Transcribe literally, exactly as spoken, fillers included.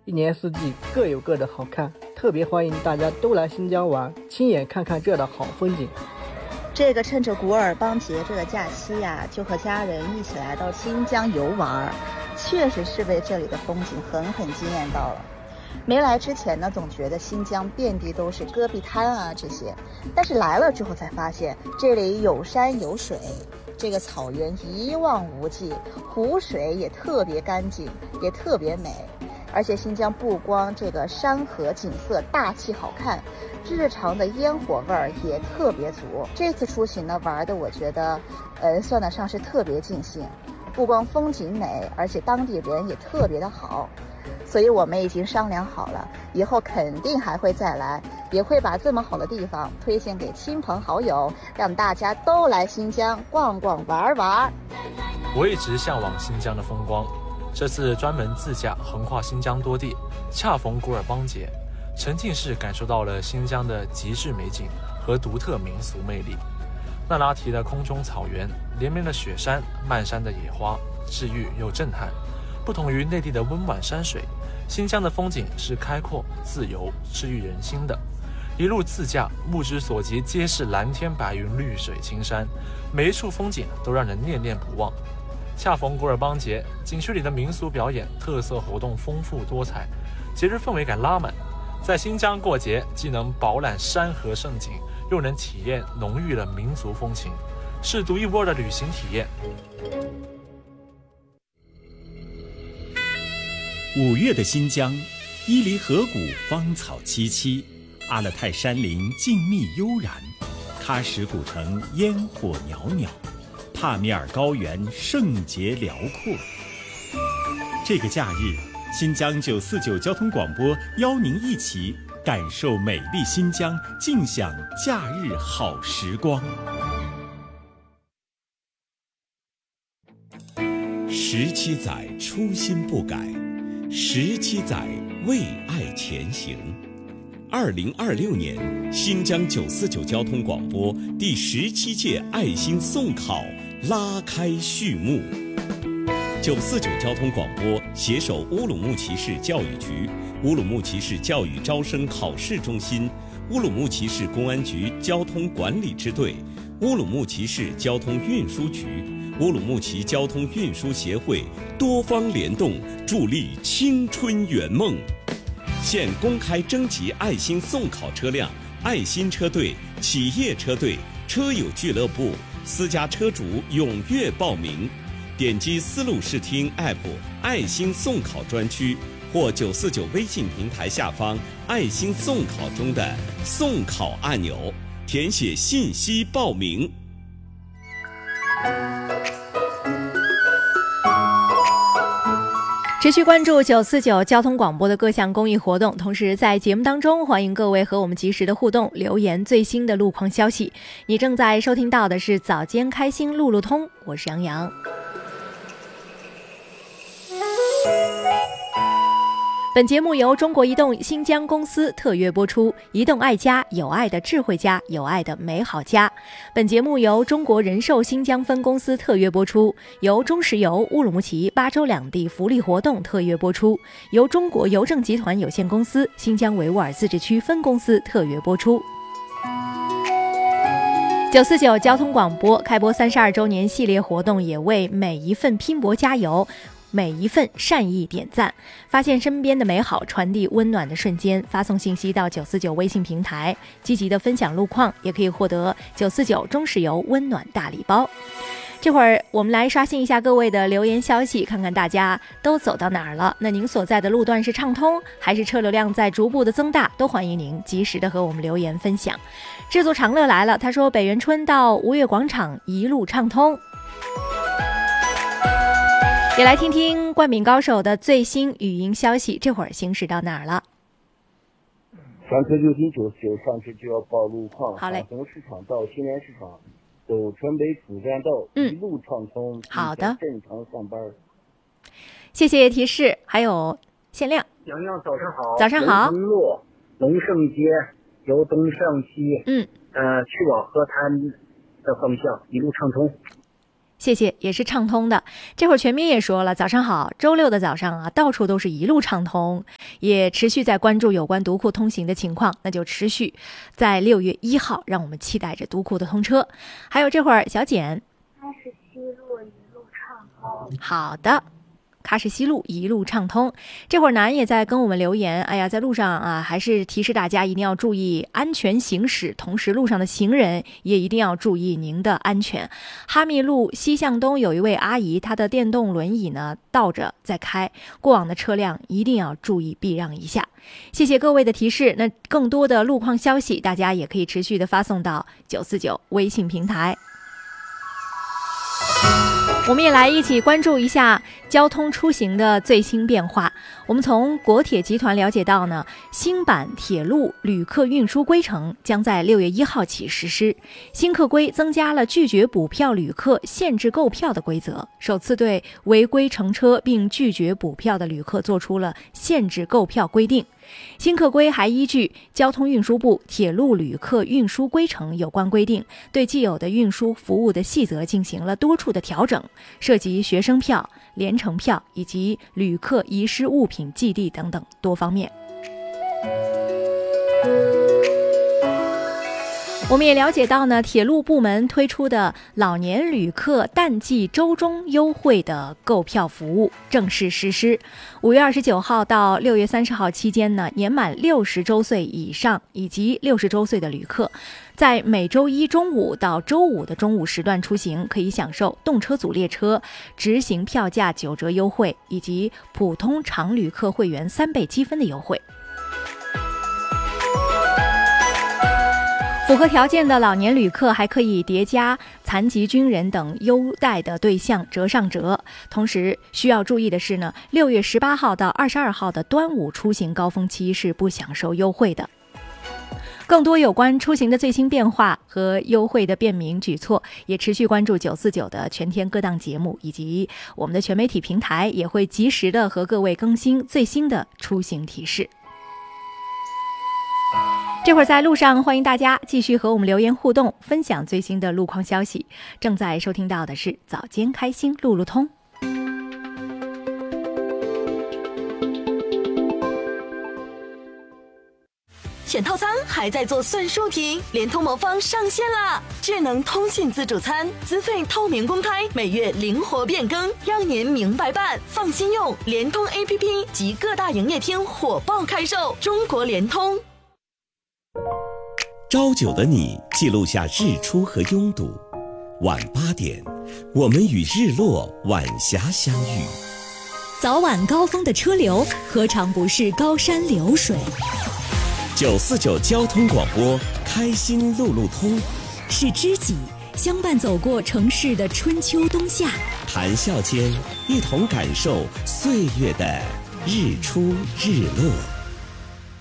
一年四季各有各的好看，特别欢迎大家都来新疆玩，亲眼看看这的好风景。 这个趁着古尔邦节这个假期呀、啊，就和家人一起来到新疆游玩，确实是被这里的风景狠狠惊艳到了。没来之前呢，总觉得新疆遍地都是戈壁滩啊这些，但是来了之后才发现，这里有山有水，这个草原一望无际，湖水也特别干净，也特别美。而且新疆不光这个山河景色大气好看，日常的烟火味儿也特别足。这次出行呢，玩的我觉得，呃，算得上是特别尽兴。不光风景美，而且当地人也特别的好。所以我们已经商量好了，以后肯定还会再来，也会把这么好的地方推荐给亲朋好友，让大家都来新疆逛逛玩玩。 我一直向往新疆的风光，这次专门自驾横跨新疆多地，恰逢古尔邦节，沉浸式感受到了新疆的极致美景和独特民俗魅力。那拉提的空中草原，连绵的雪山，漫山的野花，治愈又震撼。不同于内地的温婉山水，新疆的风景是开阔、自由、治愈人心的。一路自驾，目之所及皆是蓝天白云、绿水青山，每一处风景都让人念念不忘。恰逢古尔邦节，景区里的民俗表演、特色活动丰富多彩，节日氛围感拉满。在新疆过节，既能饱览山河盛景，又能体验浓郁的民族风情，是独一无二的旅行体验。 五月的新疆，伊犁河谷芳草萋萋，阿勒泰山林静谧悠然，喀什古城烟火袅袅，帕米尔高原圣洁辽阔。这个假日，新疆九四九交通广播邀您一起感受美丽新疆，尽享假日好时光。十七载初心不改，十七载为爱前行。二零二六年，新疆九四九交通广播第十七届爱心送考拉开序幕。九四九交通广播携手乌鲁木齐市教育局、乌鲁木齐市教育招生考试中心、乌鲁木齐市公安局交通管理支队、乌鲁木齐市交通运输局、乌鲁木齐交通运输协会多方联动，助力青春圆梦。现公开征集爱心送考车辆、爱心车队、企业车队、车友俱乐部、私家车主踊跃报名。点击丝路视听 App 爱心送考专区或九四九微信平台下方爱心送考中的送考按钮，填写信息报名。 持续关注九四九交通广播的各项公益活动，同时在节目当中欢迎各位和我们及时的互动，留言最新的路况消息。你正在收听到的是早间开心路路通，我是杨洋。本节目由中国移动新疆公司特约播出，移动爱家，有爱的智慧家，有爱的美好家。本节目由中国人寿新疆分公司特约播出，由中石油乌鲁木齐巴州两地福利活动特约播出，由中国邮政集团有限公司新疆维吾尔自治区分公司特约播出。九四九交通广播开播三十二周年系列活动，也为每一份拼搏加油，每一份善意点赞，发现身边的美好，传递温暖的瞬间。发送信息到九四九微信平台，积极的分享路况，也可以获得九四九中石油温暖大礼包。这会儿我们来刷新一下各位的留言消息，看看大家都走到哪儿了。那您所在的路段是畅通，还是车流量在逐步的增大？都欢迎您及时的和我们留言分享。制作长乐来了，他说北园春到吴越广场一路畅通。也来听听冠冕高手的最新语音消息，这会儿行驶到哪儿了？ 上车就行九十九，上车就要报路况。 好嘞。 从市场到新源市场，走川北主干道， 嗯， 一路畅通。 好的， 正常上班。 谢谢提示。还有限量。 洋洋早上好。 早上好。 龙路龙胜街由东向西， 嗯， 呃，去往河滩的方向，一路畅通。 谢谢，也是畅通的。这会儿全民也说了，早上好，周六的早上啊，到处都是一路畅通， 也持续在关注有关独库通行的情况，那就持续在六月一号，让我们期待着独库的通车。还有这会儿，小简， 喀什西路一路畅通。 好的。喀什西路一路畅通，这会儿南也在跟我们留言，哎呀，在路上啊，还是提示大家一定要注意安全行驶，同时路上的行人也一定要注意您的安全。哈密路西向东有一位阿姨，她的电动轮椅呢倒着在开，过往的车辆一定要注意避让一下。谢谢各位的提示，那更多的路况消息，大家也可以持续的发送到九四九微信平台。我们也来一起关注一下交通出行的最新变化。我们从国铁集团了解到呢，新版铁路旅客运输规程将在六月一号起实施。新客规增加了拒绝补票旅客限制购票的规则，首次对违规乘车并拒绝补票的旅客做出了限制购票规定。新客规还依据交通运输部铁路旅客运输规程有关规定，对既有的运输服务的细则进行了多处的调整，涉及学生票、联程票以及旅客遗失物品寄递等等多方面。我们也了解到呢，铁路部门推出的老年旅客淡季周中优惠的购票服务正式实施。五月二十九号到六月三十号期间呢，年满六十周岁以上以及六十周岁的旅客，在每周一中午到周五的中午时段出行，可以享受动车组列车直行票价九折优惠，以及普通常旅客会员三倍积分的优惠。符合条件的老年旅客还可以叠加残疾军人等优待的对象折上折。同时需要注意的是呢，六月十八号到二十二号的端午出行高峰期是不享受优惠的。更多有关出行的最新变化和优惠的便民举措，也持续关注九四九的全天各档节目，以及我们的全媒体平台也会及时的和各位更新最新的出行提示。这会儿在路上，欢迎大家继续和我们留言互动，分享最新的路况消息。正在收听到的是早间开心路路通。 选套餐还在做算术题，联通魔方上线啦！智能通信自助餐，资费透明公开，每月灵活变更，让您明白办，放心用。联通 A P P 及各大营业厅火爆开售，中国联通。 朝九的你记录下日出和拥堵，晚八点，我们与日落晚霞相遇。 早晚高峰的车流，何尝不是高山流水？ 九四九交通广播，开心路路通， 是知己相伴走过城市的春秋冬夏， 谈笑间一同感受岁月的日出日落。